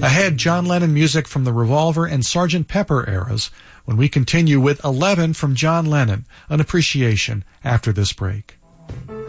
Ahead, John Lennon music from the Revolver and Sgt. Pepper eras, when we continue with 11 from John Lennon, an appreciation after this break.